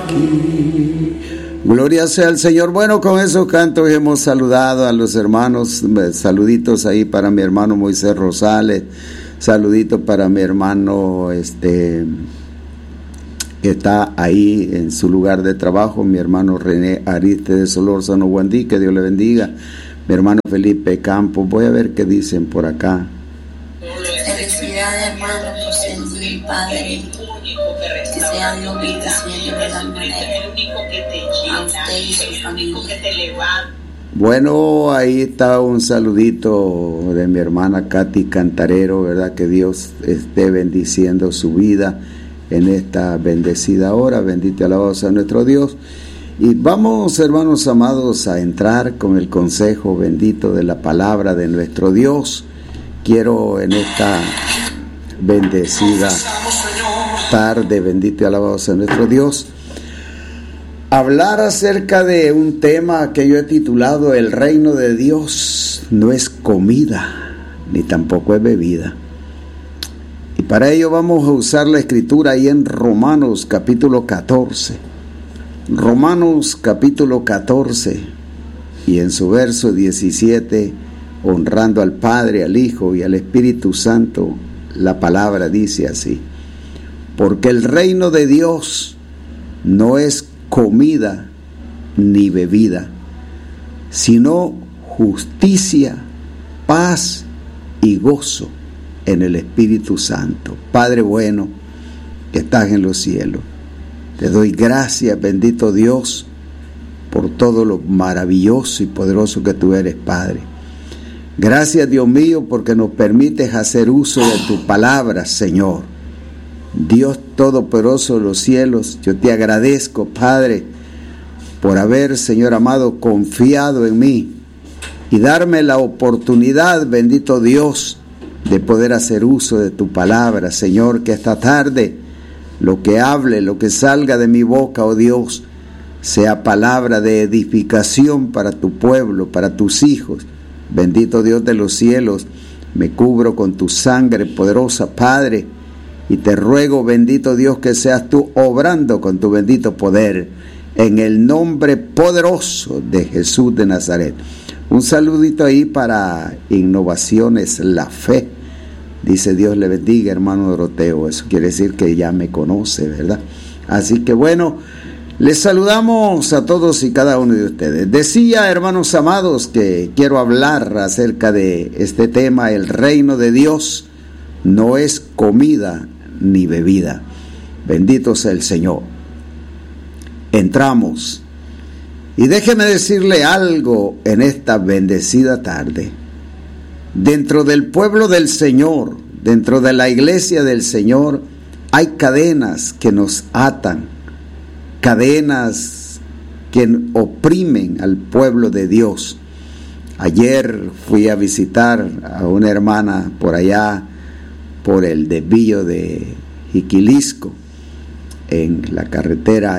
aquí. Gloria sea al Señor. Bueno, con esos cantos hemos saludado a los hermanos. Saluditos ahí para mi hermano Moisés Rosales. Saluditos para mi hermano que está ahí en su lugar de trabajo, mi hermano René Ariste de Solórzano, Guandí, que Dios le bendiga. Mi hermano Felipe Campos, voy a ver qué dicen por acá. Felicidades, hermano, por sentir, Padre, que sean Dios bendiciendo de la manera a usted y su familia. Bueno, ahí está un saludito de mi hermana Katy Cantarero, ¿verdad? Que Dios esté bendiciendo su vida en esta bendecida hora. Bendito y alabado sea nuestro Dios. Y vamos, hermanos amados, a entrar con el consejo bendito de la palabra de nuestro Dios. Quiero en esta bendecida tarde, bendito y alabado sea nuestro Dios, hablar acerca de un tema que yo he titulado: el reino de Dios no es comida, ni tampoco es bebida. Y para ello vamos a usar la escritura ahí en Romanos capítulo 14. Romanos capítulo 14 y en su verso 17, honrando al Padre, al Hijo y al Espíritu Santo, la palabra dice así: porque el reino de Dios no es comida ni bebida, sino justicia, paz y gozo en el Espíritu Santo. Padre bueno, que estás en los cielos, te doy gracias, bendito Dios, por todo lo maravilloso y poderoso que tú eres, Padre. Gracias, Dios mío, porque nos permites hacer uso de tu palabra, Señor. Dios Todopoderoso de los cielos, yo te agradezco, Padre, por haber, Señor amado, confiado en mí y darme la oportunidad, bendito Dios, de poder hacer uso de tu palabra, Señor, que esta tarde lo que hable, lo que salga de mi boca, oh Dios, sea palabra de edificación para tu pueblo, para tus hijos. Bendito Dios de los cielos, me cubro con tu sangre poderosa, Padre, y te ruego, bendito Dios, que seas tú obrando con tu bendito poder, en el nombre poderoso de Jesús de Nazaret. Un saludito ahí para Innovaciones La Fe. Dice: Dios le bendiga, hermano Doroteo. Eso quiere decir que ya me conoce, ¿verdad? Así que bueno, les saludamos a todos y cada uno de ustedes. Decía, hermanos amados, que quiero hablar acerca de este tema: el reino de Dios no es comida ni bebida. Bendito sea el Señor. Entramos. Y déjeme decirle algo en esta bendecida tarde. Dentro del pueblo del Señor, dentro de la iglesia del Señor, hay cadenas que nos atan, cadenas que oprimen al pueblo de Dios. Ayer fui a visitar a una hermana por allá, por el desvío de Jiquilisco, en la carretera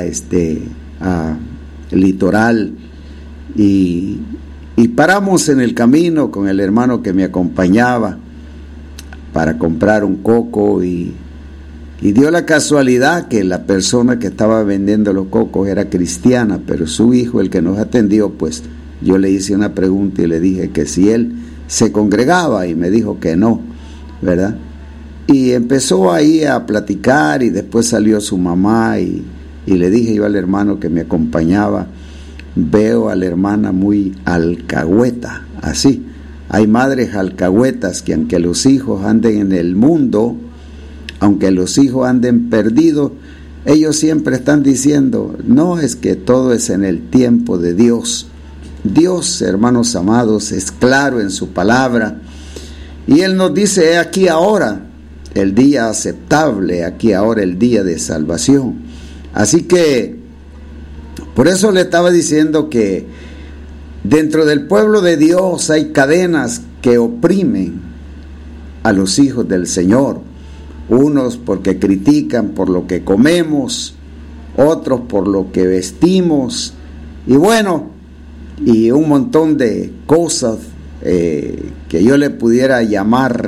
litoral, y paramos en el camino con el hermano que me acompañaba para comprar un coco, y dio la casualidad que la persona que estaba vendiendo los cocos era cristiana, pero su hijo, el que nos atendió, pues yo le hice una pregunta y le dije que si él se congregaba, y me dijo que no, ¿verdad? Y empezó ahí a platicar, y después salió su mamá, y le dije yo al hermano que me acompañaba: veo a la hermana muy alcahueta, así. Hay madres alcahuetas que, aunque los hijos anden en el mundo, aunque los hijos anden perdidos, ellos siempre están diciendo: no, es que todo es en el tiempo de Dios. Dios, hermanos amados, es claro en su palabra, y Él nos dice: he aquí ahora el día aceptable, aquí ahora el día de salvación. Así que por eso le estaba diciendo que dentro del pueblo de Dios hay cadenas que oprimen a los hijos del Señor. Unos porque critican por lo que comemos, otros por lo que vestimos, y bueno, y un montón de cosas que yo le pudiera llamar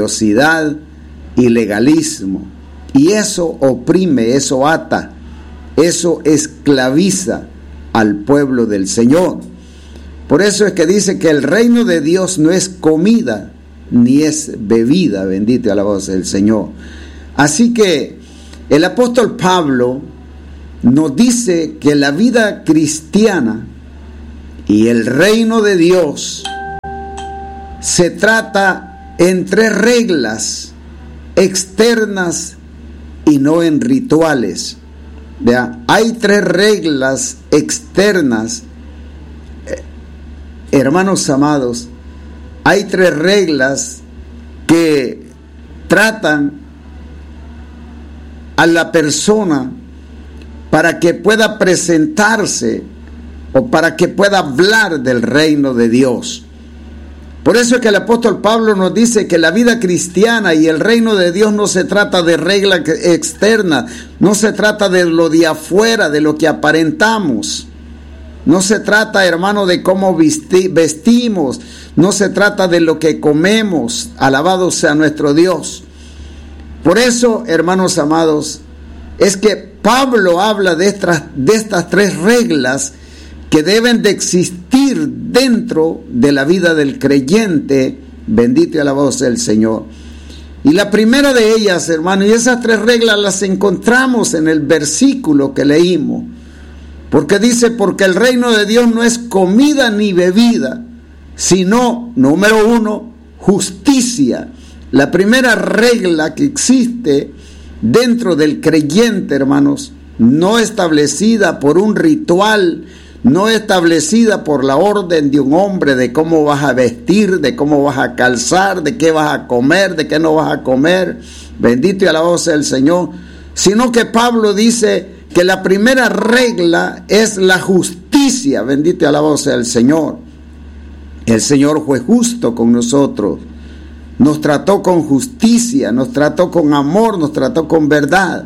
religiosidad y legalismo. Y eso oprime, eso ata, eso esclaviza al pueblo del Señor. Por eso es que dice que el reino de Dios no es comida ni es bebida, bendito y alabado sea el Señor. Así que el apóstol Pablo nos dice que la vida cristiana y el reino de Dios se trata en 3 reglas externas y no en rituales. Vea, hay 3 reglas externas, hermanos amados, hay 3 reglas que tratan a la persona para que pueda presentarse o para que pueda hablar del reino de Dios. Por eso es que el apóstol Pablo nos dice que la vida cristiana y el reino de Dios no se trata de reglas externas, no se trata de lo de afuera, de lo que aparentamos. No se trata, hermano, de cómo vestimos, no se trata de lo que comemos, alabado sea nuestro Dios. Por eso, hermanos amados, es que Pablo habla de estas 3 reglas que deben de existir dentro de la vida del creyente, bendito y alabado sea el Señor. Y la primera de ellas, hermano, y esas 3 reglas las encontramos en el versículo que leímos, porque dice, porque el reino de Dios no es comida ni bebida, sino, número 1, justicia. La primera regla que existe dentro del creyente, hermanos, no establecida por un ritual, no establecida por la orden de un hombre de cómo vas a vestir, de cómo vas a calzar, de qué vas a comer, de qué no vas a comer, bendito y alabado sea el Señor, sino que Pablo dice que la primera regla es la justicia, bendito y alabado sea el Señor. El Señor fue justo con nosotros, nos trató con justicia, nos trató con amor, nos trató con verdad.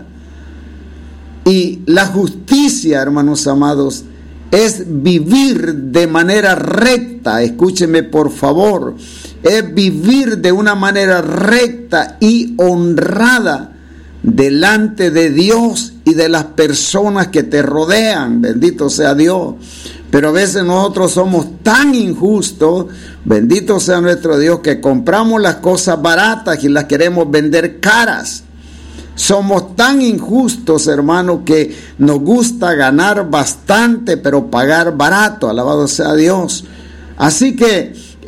Y la justicia, hermanos amados, es vivir de manera recta, escúcheme por favor, es vivir de una manera recta y honrada delante de Dios y de las personas que te rodean, bendito sea Dios. Pero a veces nosotros somos tan injustos, bendito sea nuestro Dios, que compramos las cosas baratas y las queremos vender caras. Somos tan injustos, hermano, que nos gusta ganar bastante, pero pagar barato, alabado sea Dios. Así que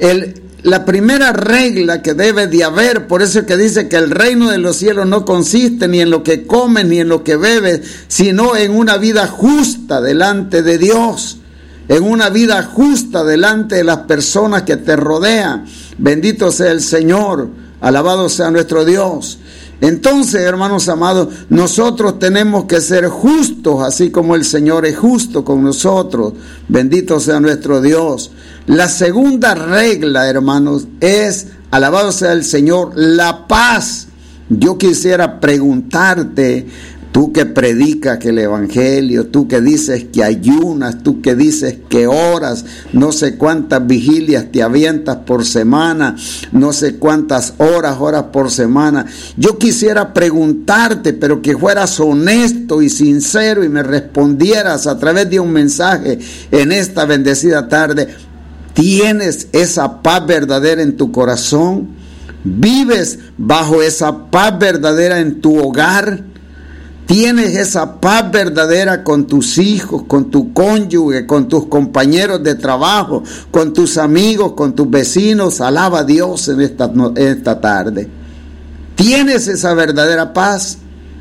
la primera regla que debe de haber, por eso es que dice que el reino de los cielos no consiste ni en lo que comes ni en lo que bebes, sino en una vida justa delante de Dios, en una vida justa delante de las personas que te rodean. Bendito sea el Señor, alabado sea nuestro Dios. Entonces, hermanos amados, nosotros tenemos que ser justos, así como el Señor es justo con nosotros. Bendito sea nuestro Dios. La segunda regla, hermanos, es, alabado sea el Señor, la paz. Yo quisiera preguntarte, tú que predicas que el evangelio, tú que dices que ayunas, tú que dices que oras, no sé cuántas vigilias te avientas por semana, no sé cuántas horas por semana. Yo quisiera preguntarte, pero que fueras honesto y sincero y me respondieras a través de un mensaje en esta bendecida tarde. ¿Tienes esa paz verdadera en tu corazón? ¿Vives bajo esa paz verdadera en tu hogar? ¿Tienes esa paz verdadera con tus hijos, con tu cónyuge, con tus compañeros de trabajo, con tus amigos, con tus vecinos? Alaba a Dios en esta tarde. ¿Tienes esa verdadera paz?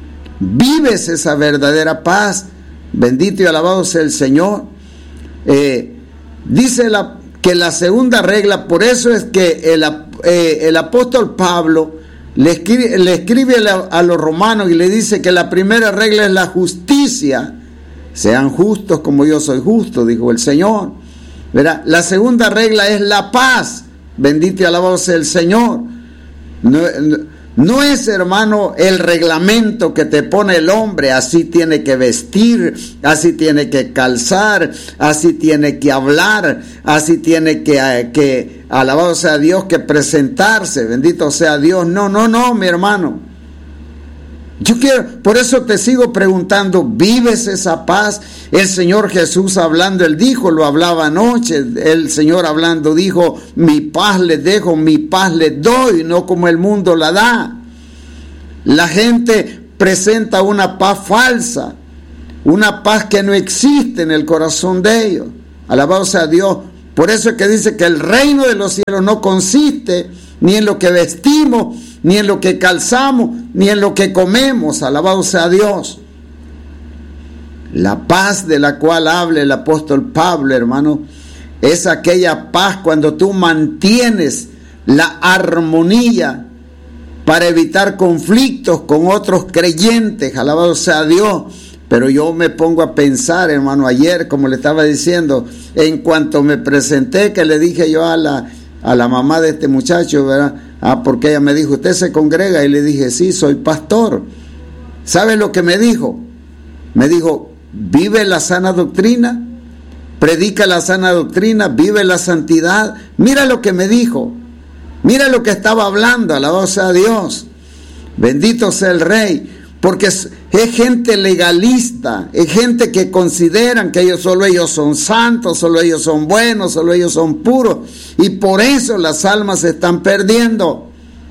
¿Vives esa verdadera paz? Bendito y alabado sea el Señor. Dice que la segunda regla, por eso es que el apóstol Pablo le escribe a los romanos y le dice que la primera regla es la justicia. Sean justos como yo soy justo, dijo el Señor. ¿Verdad? La segunda regla es la paz. Bendito y alabado sea el Señor. No es, hermano, el reglamento que te pone el hombre, así tiene que vestir, así tiene que calzar, así tiene que hablar, así tiene que alabado sea Dios, que presentarse, bendito sea Dios. No, mi hermano. Por eso te sigo preguntando, ¿vives esa paz? El Señor Jesús hablando, Él dijo, lo hablaba anoche, el Señor hablando dijo, mi paz les dejo, mi paz les doy, no como el mundo la da. La gente presenta una paz falsa, una paz que no existe en el corazón de ellos. Alabado sea Dios. Por eso es que dice que el reino de los cielos no consiste ni en lo que vestimos, ni en lo que calzamos, ni en lo que comemos. Alabado sea Dios. La paz de la cual habla el apóstol Pablo, hermano, es aquella paz cuando tú mantienes la armonía para evitar conflictos con otros creyentes. Alabado sea Dios. Pero yo me pongo a pensar, hermano, ayer, como le estaba diciendo, en cuanto me presenté, que le dije yo a la mamá de este muchacho, ¿verdad? Porque ella me dijo, ¿usted se congrega? Y le dije, sí, soy pastor. ¿Sabe lo que me dijo? Me dijo, vive la sana doctrina, predica la sana doctrina, vive la santidad. Mira lo que me dijo, mira lo que estaba hablando, alabado sea Dios, bendito sea el Rey. Porque es gente legalista, es gente que consideran que solo ellos son santos, solo ellos son buenos, solo ellos son puros. Y por eso las almas se están perdiendo.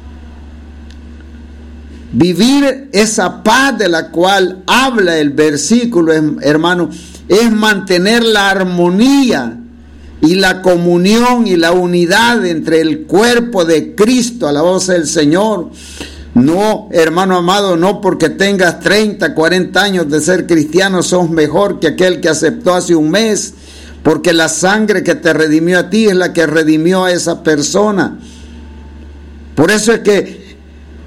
Vivir esa paz de la cual habla el versículo, hermano, es mantener la armonía y la comunión y la unidad entre el cuerpo de Cristo, alabado sea el Señor. No, hermano amado, no porque tengas 30, 40 años de ser cristiano sos mejor que aquel que aceptó hace un mes, porque la sangre que te redimió a ti es la que redimió a esa persona. Por eso es que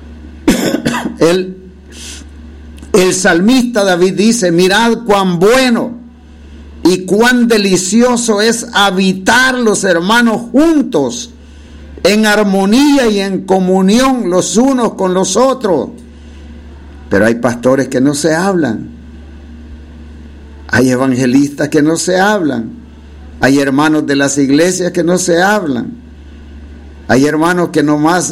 el salmista David dice, mirad cuán bueno y cuán delicioso es habitar los hermanos juntos, en armonía y en comunión los unos con los otros. Pero hay pastores que no se hablan, hay evangelistas que no se hablan, hay hermanos de las iglesias que no se hablan, hay hermanos que nomás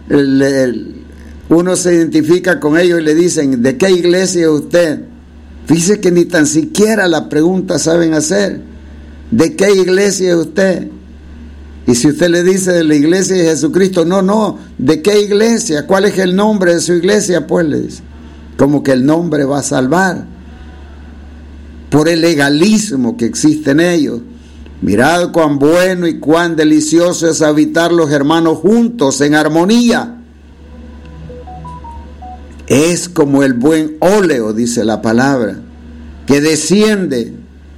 uno se identifica con ellos y le dicen, ¿de qué iglesia es usted? Fíjese que ni tan siquiera la pregunta saben hacer, ¿de qué iglesia es usted? Y si usted le dice de la iglesia de Jesucristo, no, ¿de qué iglesia? ¿Cuál es el nombre de su iglesia? Pues le dice, como que el nombre va a salvar. Por el legalismo que existe en ellos. Mirad cuán bueno y cuán delicioso es habitar los hermanos juntos en armonía. Es como el buen óleo, dice la palabra, que desciende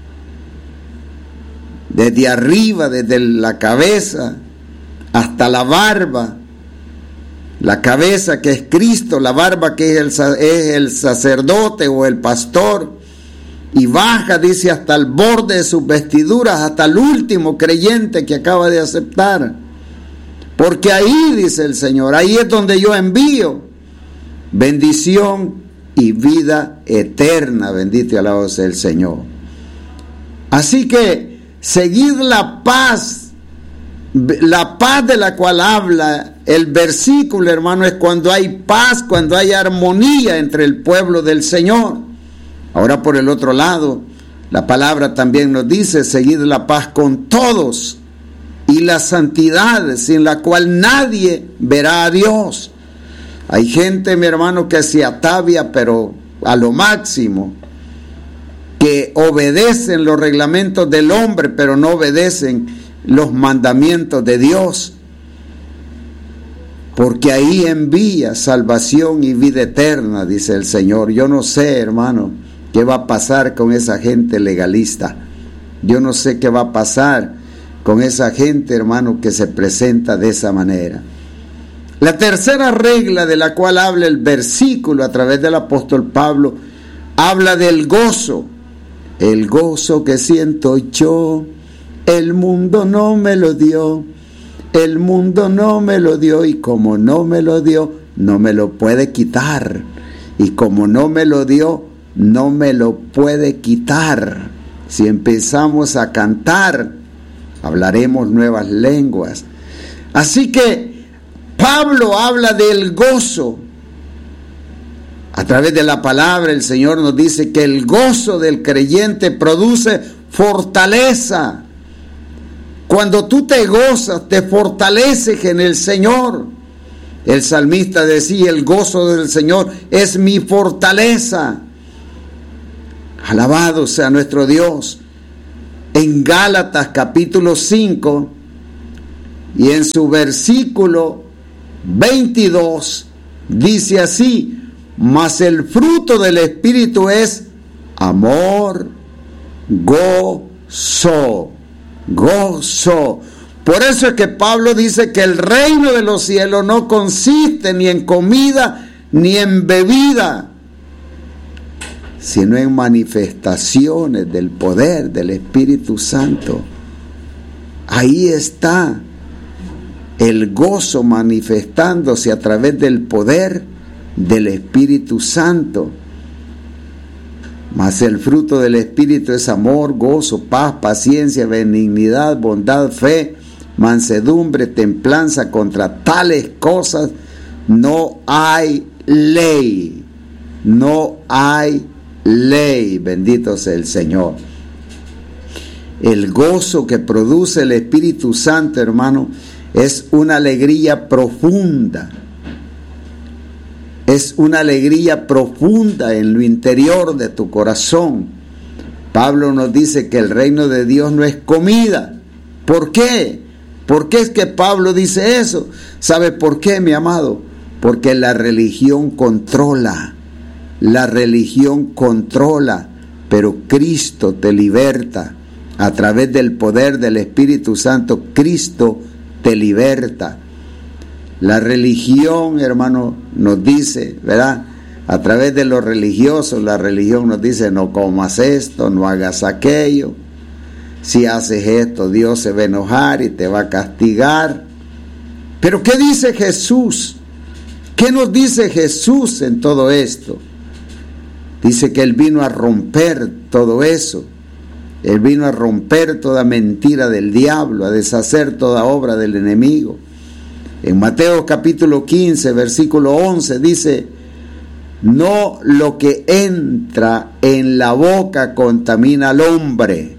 desde arriba, desde la cabeza hasta la barba. La cabeza que es Cristo, la barba que es el sacerdote o el pastor, y baja, dice, hasta el borde de sus vestiduras, hasta el último creyente que acaba de aceptar. Porque ahí, dice el Señor, ahí es donde yo envío bendición y vida eterna. Bendito y alabado sea el Señor. Así que seguid la paz de la cual habla el versículo, hermano, es cuando hay paz, cuando hay armonía entre el pueblo del Señor. Ahora, por el otro lado, la palabra también nos dice, seguid la paz con todos y la santidad, sin la cual nadie verá a Dios. Hay gente, mi hermano, que se atavia, pero a lo máximo, que obedecen los reglamentos del hombre, pero no obedecen los mandamientos de Dios. Porque ahí envía salvación y vida eterna, dice el Señor. Yo no sé, hermano, qué va a pasar con esa gente legalista. Yo no sé qué va a pasar con esa gente, hermano, que se presenta de esa manera. La tercera regla de la cual habla el versículo a través del apóstol Pablo, habla del gozo. El gozo que siento yo, el mundo no me lo dio, el mundo no me lo dio, y como no me lo dio, no me lo puede quitar, y como no me lo dio, no me lo puede quitar. Si empezamos a cantar, hablaremos nuevas lenguas. Así que Pablo habla del gozo, A través de la palabra el Señor nos dice que el gozo del creyente produce fortaleza. Cuando tú te gozas, te fortaleces en el Señor. El salmista decía, el gozo del Señor es mi fortaleza. Alabado sea nuestro Dios. En Gálatas capítulo 5 y en su versículo 22 dice así: mas el fruto del Espíritu es amor, gozo. Por eso es que Pablo dice que el reino de los cielos no consiste ni en comida ni en bebida, sino en manifestaciones del poder del Espíritu Santo. Ahí está el gozo manifestándose a través del poder del Espíritu Santo. Mas el fruto del Espíritu es amor, gozo, paz, paciencia, benignidad, bondad, fe, mansedumbre, templanza. Contra tales cosas no hay ley. No hay ley. Bendito sea el Señor. El gozo que produce el Espíritu Santo, hermano, es una alegría profunda. Es una alegría profunda en lo interior de tu corazón. Pablo nos dice que el reino de Dios no es comida. ¿Por qué? ¿Por qué es que Pablo dice eso? ¿Sabe por qué, mi amado? Porque la religión controla. La religión controla, pero Cristo te liberta. A través del poder del Espíritu Santo, Cristo te liberta. La religión, hermano, nos dice, ¿verdad? A través de los religiosos, la religión nos dice: no comas esto, no hagas aquello. Si haces esto, Dios se va a enojar y te va a castigar. Pero ¿qué dice Jesús? ¿Qué nos dice Jesús en todo esto? Dice que Él vino a romper todo eso. Él vino a romper toda mentira del diablo, a deshacer toda obra del enemigo. En Mateo capítulo 15, versículo 11 dice: no lo que entra en la boca contamina al hombre.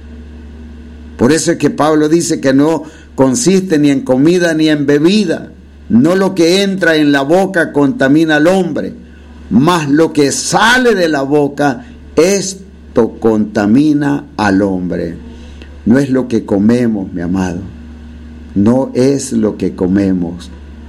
Por eso es que Pablo dice que no consiste ni en comida ni en bebida. No lo que entra en la boca contamina al hombre, mas lo que sale de la boca, esto contamina al hombre. No es lo que comemos, mi amado. No es lo que comemos.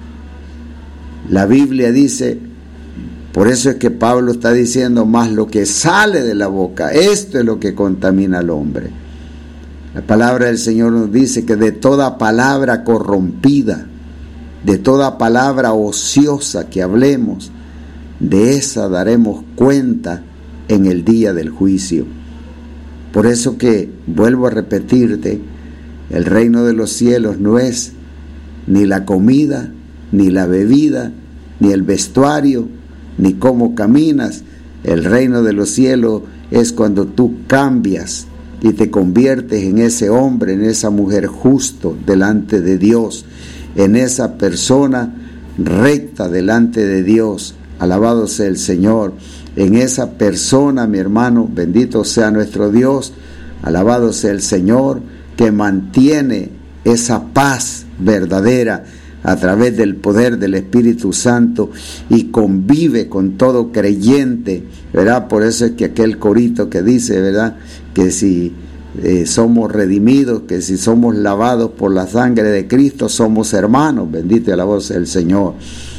La Biblia dice, por eso es que Pablo está diciendo, más lo que sale de la boca, esto es lo que contamina al hombre. La palabra del Señor nos dice que de toda palabra corrompida, de toda palabra ociosa que hablemos, de esa daremos cuenta en el día del juicio. Por eso que, vuelvo a repetirte, el reino de los cielos no es ni la comida, ni la bebida, ni el vestuario, ni cómo caminas. El reino de los cielos es cuando tú cambias y te conviertes en ese hombre, en esa mujer justo delante de Dios, en esa persona recta delante de Dios. Alabado sea el Señor. En esa persona, mi hermano, bendito sea nuestro Dios, alabado sea el Señor, que mantiene esa paz verdadera a través del poder del Espíritu Santo y convive con todo creyente, ¿verdad? Por eso es que aquel corito que dice, ¿verdad?, que si somos redimidos, que si somos lavados por la sangre de Cristo, somos hermanos. Bendito y alabado sea el Señor.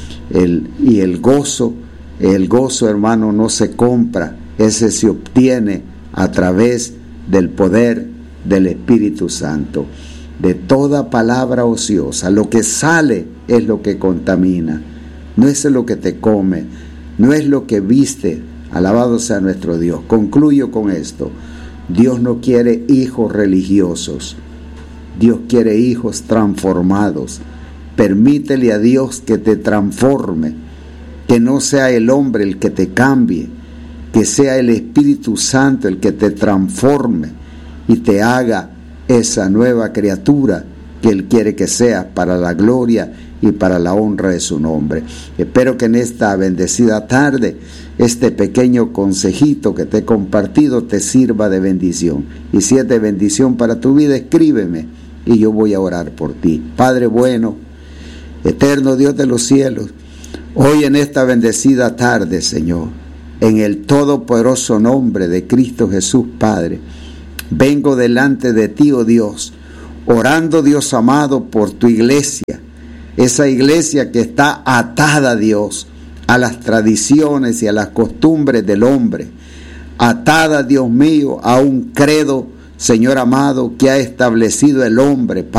El gozo, hermano, no se compra, ese se obtiene a través del poder del Espíritu Santo. De toda palabra ociosa, lo que sale es lo que contamina, no es lo que te come, no es lo que viste. Alabado sea nuestro Dios. Concluyo con esto: Dios no quiere hijos religiosos, Dios quiere hijos transformados. Permítele a Dios que te transforme, que no sea el hombre el que te cambie, que sea el Espíritu Santo el que te transforme y te haga esa nueva criatura que Él quiere que seas, para la gloria y para la honra de su nombre. Espero que en esta bendecida tarde este pequeño consejito que te he compartido te sirva de bendición. Y si es de bendición para tu vida, escríbeme y yo voy a orar por ti. Padre bueno, eterno Dios de los cielos, hoy en esta bendecida tarde, Señor, en el todopoderoso nombre de Cristo Jesús, Padre, vengo delante de ti, oh Dios, orando, Dios amado, por tu iglesia, esa iglesia que está atada, Dios, a las tradiciones y a las costumbres del hombre, atada, Dios mío, a un credo, Señor amado, que ha establecido el hombre,